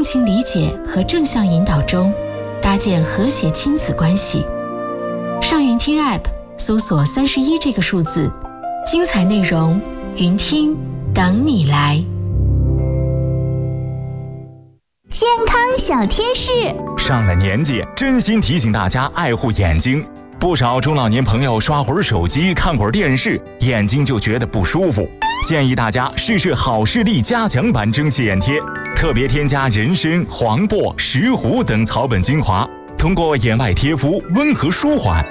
共情理解和正向引导中，搭建和谐亲子关系。上云听 App 搜索31这个数字，精彩内容云听等你来。 健康小贴士， 上了年纪，真心提醒大家爱护眼睛。不少中老年朋友刷会儿手机、看会儿电视，眼睛就觉得不舒服。建议大家试试好视力加强版蒸汽眼贴，特别添加人参、黄柏、石斛等草本精华，通过眼外贴敷温和舒缓，